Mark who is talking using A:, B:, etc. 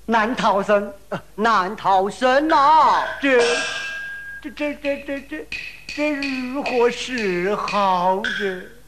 A: 难逃生，
B: 难逃生啊！
A: 这如何是好？